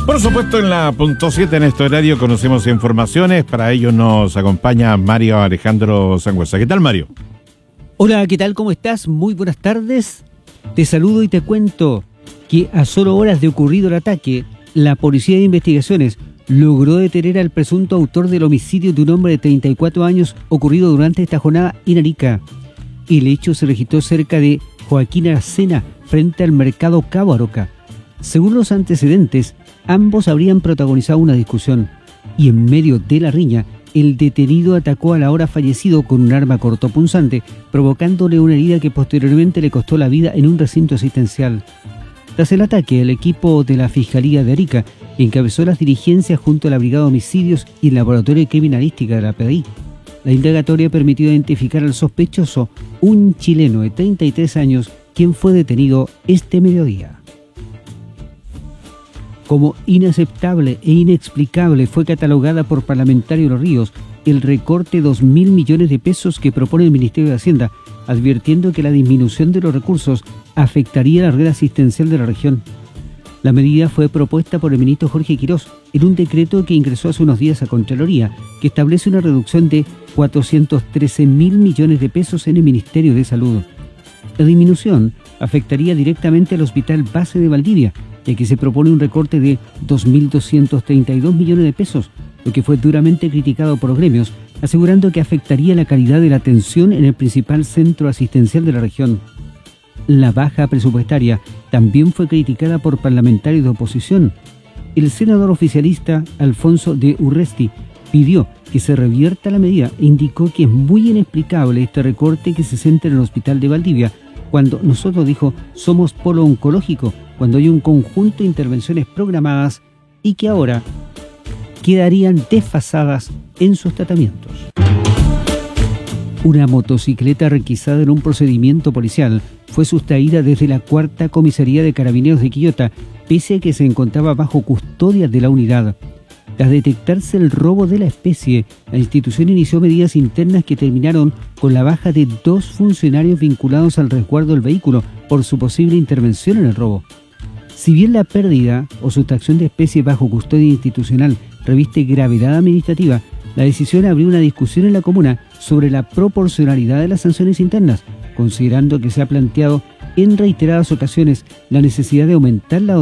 Por supuesto, en la punto 7 en este horario conocemos informaciones. Para ello nos acompaña Mario Alejandro Sangüesa. ¿Qué tal, Mario? Hola, ¿qué tal? ¿Cómo estás? Muy buenas tardes. Te saludo y te cuento que a solo horas de ocurrido el ataque, la Policía de Investigaciones logró detener al presunto autor del homicidio de un hombre de 34 años ocurrido durante esta jornada en Arica. El hecho se registró cerca de Joaquín Aracena, frente al mercado Cabo Aroca. Según los antecedentes, ambos habrían protagonizado una discusión y en medio de la riña, el detenido atacó al ahora fallecido con un arma cortopunzante, provocándole una herida que posteriormente le costó la vida en un recinto asistencial. Tras el ataque, el equipo de la Fiscalía de Arica encabezó las diligencias junto a la Brigada de Homicidios y el Laboratorio de Criminalística de la PDI. La indagatoria permitió identificar al sospechoso, un chileno de 33 años, quien fue detenido este mediodía. Como inaceptable e inexplicable fue catalogada por Parlamentario Los Ríos el recorte de 2.000 millones de pesos que propone el Ministerio de Hacienda, advirtiendo que la disminución de los recursos afectaría la red asistencial de la región. La medida fue propuesta por el ministro Jorge Quirós en un decreto que ingresó hace unos días a Contraloría, que establece una reducción de 413.000 millones de pesos en el Ministerio de Salud. La disminución afectaría directamente al Hospital Base de Valdivia, ya que se propone un recorte de 2.232 millones de pesos, lo que fue duramente criticado por los gremios, asegurando que afectaría la calidad de la atención en el principal centro asistencial de la región. La baja presupuestaria también fue criticada por parlamentarios de oposición. El senador oficialista Alfonso de Urresti pidió que se revierta la medida e indicó que es muy inexplicable este recorte que se centra en el Hospital de Valdivia, cuando nosotros, dijo, somos polo oncológico, cuando hay un conjunto de intervenciones programadas y que ahora quedarían desfasadas en sus tratamientos. Una motocicleta requisada en un procedimiento policial fue sustraída desde la 4ª Comisaría de Carabineros de Quillota, pese a que se encontraba bajo custodia de la unidad. Tras detectarse el robo de la especie, la institución inició medidas internas que terminaron con la baja de 2 funcionarios vinculados al resguardo del vehículo por su posible intervención en el robo. Si bien la pérdida o sustracción de especie bajo custodia institucional reviste gravedad administrativa, la decisión abrió una discusión en la comuna sobre la proporcionalidad de las sanciones internas, considerando que se ha planteado en reiteradas ocasiones la necesidad de aumentar la